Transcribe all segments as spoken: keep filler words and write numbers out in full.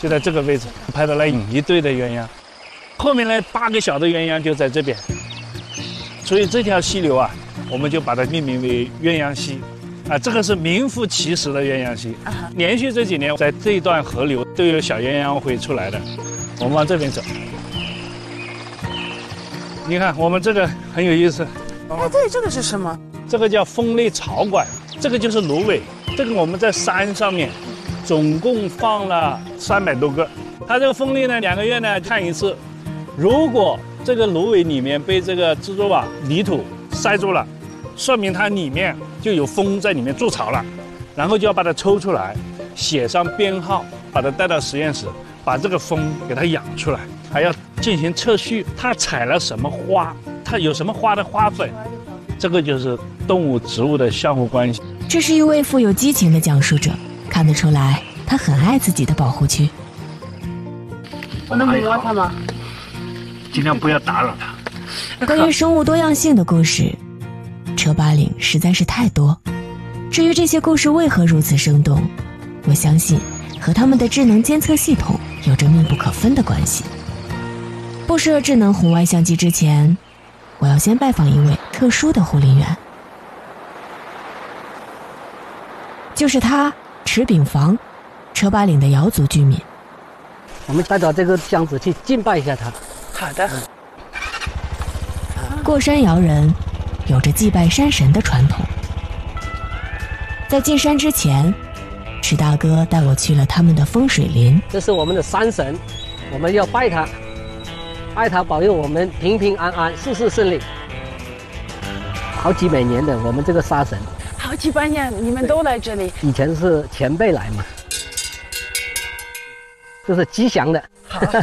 就在这个位置拍到了一对的鸳鸯，后面呢八个小的鸳鸯就在这边，所以这条溪流啊，我们就把它命名为鸳鸯溪。啊，这个是名副其实的鸳鸯溪。连续这几年，在这一段河流都有小鸳鸯会出来的。我们往这边走，你看我们这个很有意思。 哎，对，这个是什么？ 这个叫风内草馆，这个就是芦苇。这个我们在山上面，总共放了三百多个。它这个风力呢，两个月呢看一次。如果这个芦苇里面被这个蜘蛛网泥土塞住了，说明它里面就有蜂在里面筑巢了，然后就要把它抽出来，写上编号，把它带到实验室，把这个蜂给它养出来，还要进行测序，它采了什么花，它有什么花的花粉，这个就是动物植物的相互关系。 这是一位富有激情的讲述者，看得出来他很爱自己的保护区。 我能摸它吗？ 尽量不要打扰它。 关于生物多样性的故事，车巴岭实在是太多。至于这些故事为何如此生动，我相信和他们的智能监测系统有着密不可分的关系。布设智能红外相机之前，我要先拜访一位特殊的护林员，就是他池炳房，车巴岭的瑶族居民。 我们带着这个箱子去敬拜一下他。 好的。 过山瑶人有着祭拜山神的传统。在进山之前，池大哥带我去了他们的风水林。 这是我们的山神，我们要拜他，拜他保佑我们平平安安、事事顺利。好几百年的我们这个沙神， 好几百年你们都来这里？ 以前是前辈来嘛，这是吉祥的。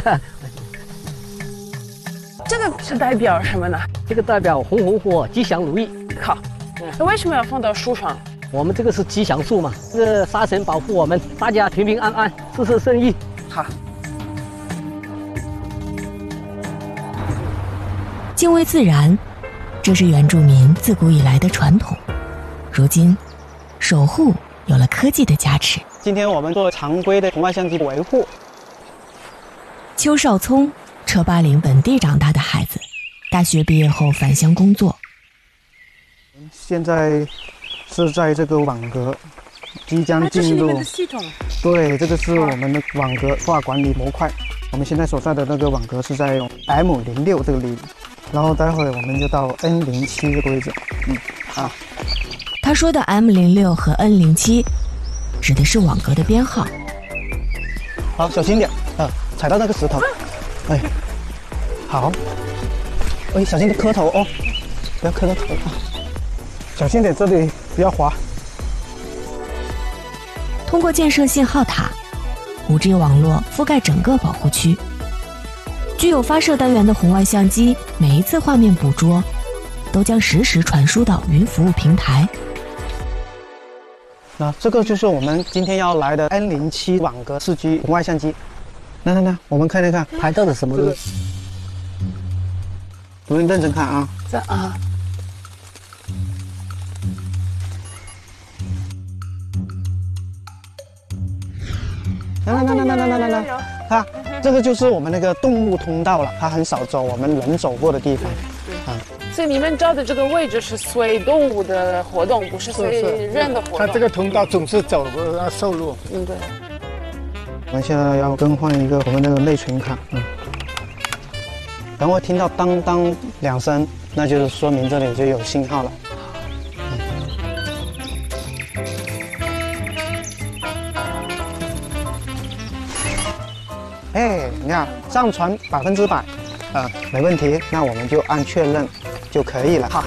这个是代表什么呢？ 这个代表红红火、吉祥如意。 好，那为什么要放到树上？ 我们这个是吉祥树嘛，这个沙神保护我们，大家平平安安、事事顺意。 好。 敬畏自然，这是原住民自古以来的传统。如今，守护有了科技的加持。 今天我们做常规的红外相机维护。 邱少聪，车巴岭本地长大的孩子，大学毕业后返乡工作。 现在是在这个网格即将进入。 这是你们的系统。 对，这个是我们的网格化管理模块。我们现在所在的那个网格是在用 M 零六 这个里，然后待会我们就到 N 零七 这个位置。嗯，啊。 他说的 M 零六 和 N 零七 指的是网格的编号。 好，小心点啊，踩到那个石头。哎，好。哎，小心点磕头哦，不要磕到头啊。小心点，这里不要滑。 通过建设信号塔，五 G 网络覆盖整个保护区。具有发射单元的红外相机，每一次画面捕捉都将实时传输到云服务平台。 那这个就是我们今天要来的 N 零七 网格四 G 红外相机。来来来，我们看一看拍到的什么东西。 我们认真看啊。 这啊。 来来来来来来来来，看，这个就是我们那个动物通道了，它很少走我们人走过的地方。啊， 所以你们找的这个位置是随动物的活动，不是随人的活动。 它这个通道总是走要受路。 嗯，对。 我们现在要更换一个我们那个内存卡，嗯。等会听到当当两声，那就是说明这里就有信号了。哎，你看上传百分之百，啊，没问题，那我们就按确认就可以了。好。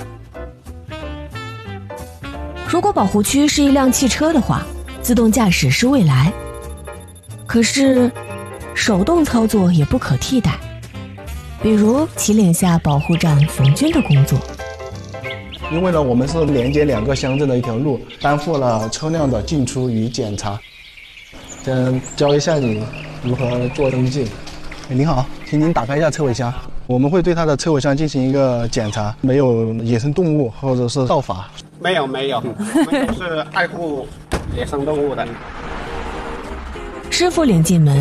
如果保护区是一辆汽车的话，自动驾驶是未来。可是，手动操作也不可替代。比如旗领下保护站冯军的工作。 因为呢，我们是连接两个乡镇的一条路，担负了车辆的进出与检查。先教一下你如何做登记。 哎，您好，请您打开一下车尾箱。 我们会对它的车尾箱进行一个检查，没有野生动物或者是盗伐。 没有没有，我们都是爱护野生动物的。 师傅领进门，